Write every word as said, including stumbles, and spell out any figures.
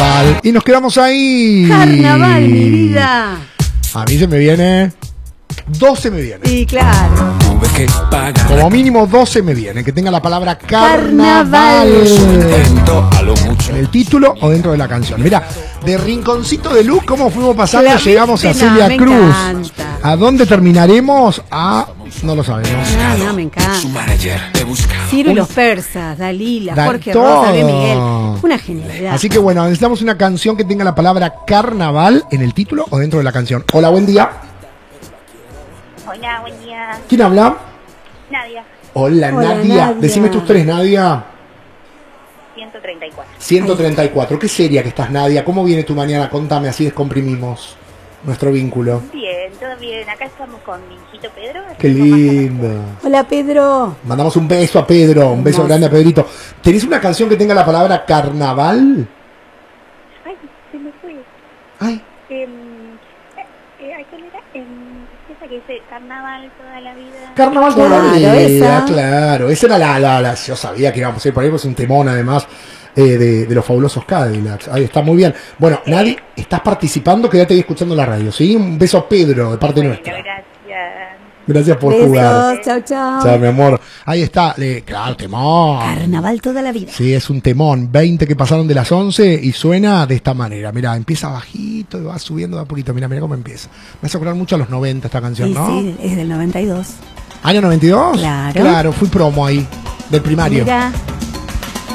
Carnaval. Y nos quedamos ahí. Carnaval, mi vida. A mí se me viene... doce me viene. Sí, claro. Como mínimo doce me viene. Que tenga la palabra carnaval, carnaval en el título o dentro de la canción. Mira, de Rinconcito de Luz, ¿cómo fuimos pasando? Claro, llegamos a no, Celia me Cruz. encanta. ¿A dónde terminaremos? A... no lo sabemos. No, no, me encanta. Ciro y los persas, Dalila, Da- Jorge todo. Rosa, Luis Miguel. Una genialidad. Así que bueno, necesitamos una canción que tenga la palabra carnaval en el título o dentro de la canción. Hola, buen día. Hola, buen día. ¿Quién habla? Nadia, Hola, Hola, Nadia. Nadia. Decime tus tres, Nadia. ciento treinta y cuatro. ciento treinta y cuatro. Qué seria que estás, Nadia. ¿Cómo viene tu mañana? Contame, así descomprimimos nuestro vínculo. Bien, todo bien. Acá estamos con mi hijito Pedro. Qué Estamos más lindo. Hola, Pedro. Mandamos un beso a Pedro, un beso Hermoso. grande a Pedrito. ¿Tenés una canción que tenga la palabra carnaval? Ay, se me fue. Ay, Eh, eh, ¿a ¿Cuál era? Eh, esa que dice carnaval toda la vida. carnaval toda la Claro, vida, esa. claro. Esa era la, la, la- yo sabía que íbamos a ir por ahí, pues es un temón además eh, de, de los fabulosos Cadillacs. Ahí está, muy bien. Bueno, Nadie, estás participando, quédate ahí escuchando la radio, ¿sí? Un beso a Pedro de parte Bueno, nuestra. gracias. Gracias por jugar. Besos, chau, chau. Chao, mi amor. Ahí está, eh, claro, temón. Carnaval toda la vida. Sí, es un temón. veinte que pasaron de las once y suena de esta manera. Mira, empieza bajito y va subiendo de a poquito. Mira, mira cómo empieza. Me hace acordar mucho a los noventa esta canción, Sí, ¿no? sí, es del noventa y dos. ¿Año noventa y dos? Claro. Claro, fui promo ahí, del primario. Mira.